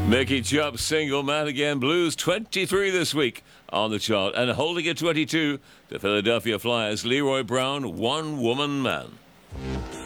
Mickey Chubb, Single Man Again Blues, 23 this week on the chart. And holding at 22, the Philadelphia Flyers, Leroy Brown, One Woman Man.